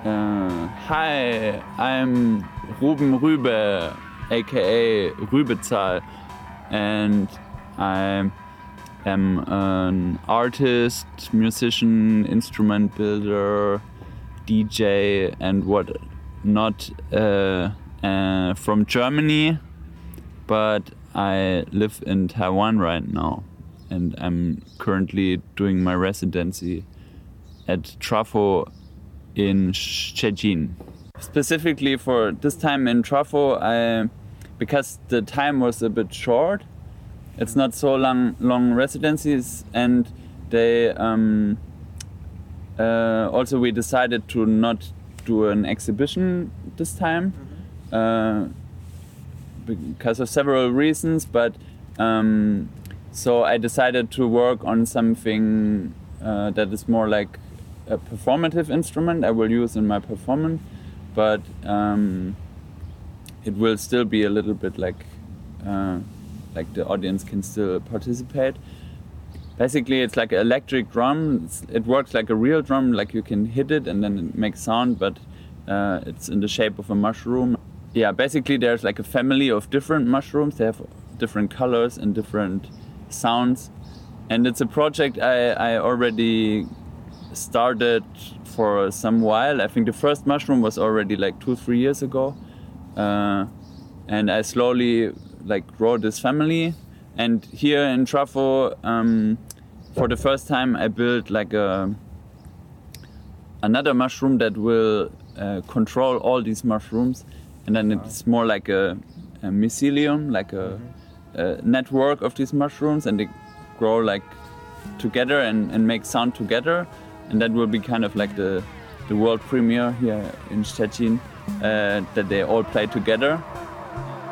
Hi, I'm Ruben Rübe, aka Rübezahl, and I am an artist, musician, instrument builder, DJ, and what not from Germany, but I live in Taiwan right now, and I'm currently doing my residency at Trafo in Szczecin. Specifically for this time in Trafo, because the time was a bit short, it's not so long residencies, and they also we decided to not do an exhibition this time because of several reasons, but so I decided to work on something that is more like a performative instrument I will use in my performance, but it will still be a little bit like the audience can still participate. Basically, it's like an electric drum. It works like a real drum, like you can hit it and then it makes sound, but it's in the shape of a mushroom. Yeah, basically there's like a family of different mushrooms. They have different colors and different sounds, and it's a project I already started for some while. I think the first mushroom was already like 2-3 years ago, and I slowly like grow this family. And here in Trafo, for the first time I built like another mushroom that will control all these mushrooms, and then it's more like a mycelium, like a network of these mushrooms, and they grow like together and make sound together. And that will be kind of like the world premiere here in Szczecin, that they all play together.